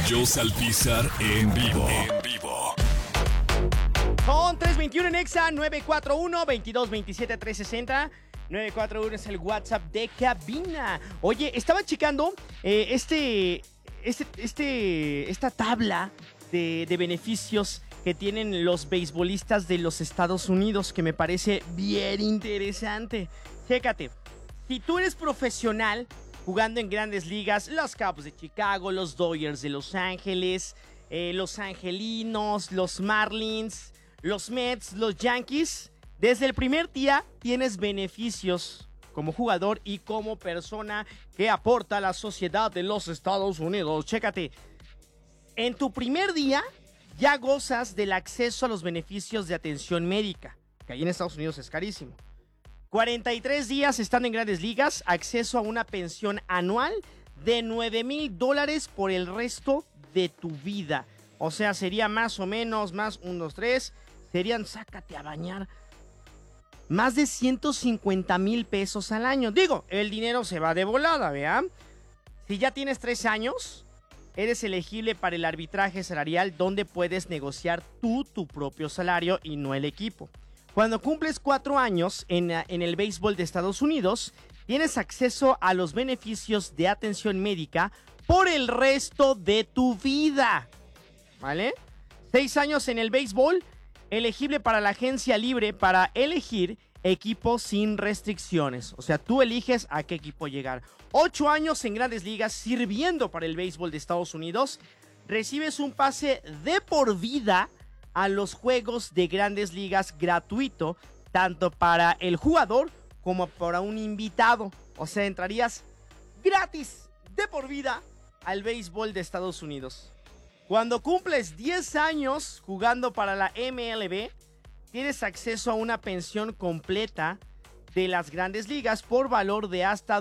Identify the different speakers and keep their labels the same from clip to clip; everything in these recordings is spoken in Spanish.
Speaker 1: Joss Alpizar en vivo. En vivo.
Speaker 2: Son 321 en Exa, 941-2227-360. 941 es el WhatsApp de cabina. Oye, estaba checando esta tabla de beneficios que tienen los beisbolistas de los Estados Unidos, que me parece bien interesante. Chécate, si tú eres profesional jugando en grandes ligas, los Cubs de Chicago, los Dodgers de Los Ángeles, los Angelinos, los Marlins, los Mets, los Yankees, desde el primer día tienes beneficios como jugador y como persona que aporta a la sociedad de los Estados Unidos. Chécate, en tu primer día ya gozas del acceso a los beneficios de atención médica, que ahí en Estados Unidos es carísimo. 43 días estando en grandes ligas, acceso a una pensión anual de $9,000 por el resto de tu vida. O sea, sería más o menos, más 1, 2, 3, serían, sácate a bañar, más de 150,000 pesos al año. Digo, el dinero se va de volada, ¿vean? Si ya tienes 3 años, eres elegible para el arbitraje salarial, donde puedes negociar tu propio salario y no el equipo. Cuando cumples 4 años en el béisbol de Estados Unidos, tienes acceso a los beneficios de atención médica por el resto de tu vida. ¿Vale? 6 años en el béisbol, elegible para la agencia libre para elegir equipo sin restricciones. O sea, tú eliges a qué equipo llegar. 8 años en grandes ligas sirviendo para el béisbol de Estados Unidos. Recibes un pase de por vida a los juegos de grandes ligas gratuito, tanto para el jugador como para un invitado. O sea, entrarías gratis de por vida al béisbol de Estados Unidos. Cuando cumples 10 años jugando para la MLB, tienes acceso a una pensión completa de las grandes ligas por valor de hasta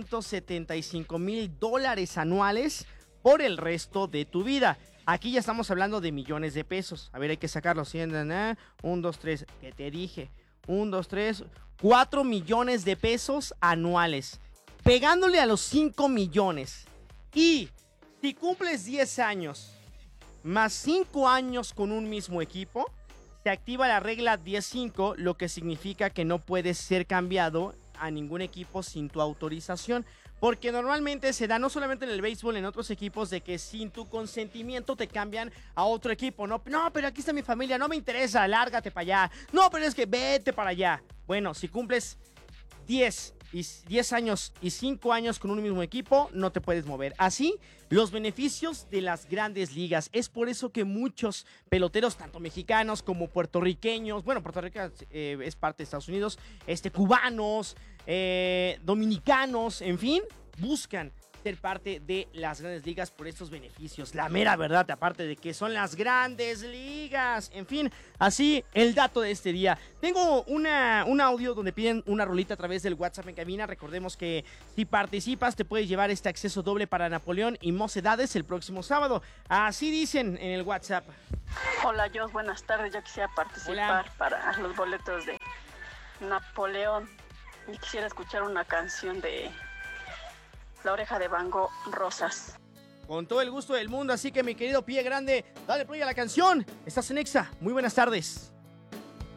Speaker 2: $275,000 anuales por el resto de tu vida. Aquí ya estamos hablando de millones de pesos. A ver, hay que sacarlo. 1, 2, 3. ¿Qué te dije? 1, 2, 3. 4 millones de pesos anuales. Pegándole a los 5 millones. Y si cumples 10 años más 5 años con un mismo equipo, se activa la regla 10-5, lo que significa que no puedes ser cambiado a ningún equipo sin tu autorización. Porque normalmente se da no solamente en el béisbol, en otros equipos, de que sin tu consentimiento te cambian a otro equipo. No, pero aquí está mi familia, no me interesa, lárgate para allá. No, pero es que vete para allá. Bueno, si cumples 10 años y 5 años con un mismo equipo, no te puedes mover. Así, los beneficios de las grandes ligas. Es por eso que muchos peloteros, tanto mexicanos como puertorriqueños, bueno, Puerto Rico es parte de Estados Unidos, cubanos, dominicanos, en fin, buscan ser parte de las grandes ligas por estos beneficios. La mera verdad, aparte de que son las grandes ligas. En fin, así el dato de este día. Tengo un audio donde piden una rolita a través del WhatsApp en cabina. Recordemos que si participas te puedes llevar este acceso doble para Napoleón y Mocedades el próximo sábado. Así dicen en el WhatsApp.
Speaker 3: Hola, Joss, buenas tardes. Yo quisiera participar para los boletos de Napoleón y quisiera escuchar una canción de La Oreja de Van Gogh, Rosas.
Speaker 2: Con todo el gusto del mundo, así que mi querido Pie Grande, dale play a la canción. Estás en Exa. Muy buenas tardes.